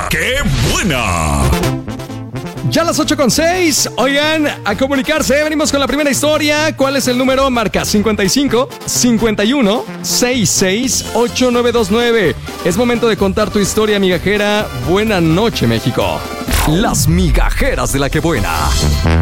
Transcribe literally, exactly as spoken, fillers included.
¡Qué buena! Ya a las ocho con seis. Oigan, a comunicarse. Venimos con la primera historia. ¿Cuál es el número? Marca cincuenta y cinco, cincuenta y uno, sesenta y seis, ochenta y nueve veintinueve. Es momento de contar tu historia, migajera. Buena noche, México. Las migajeras de la que buena.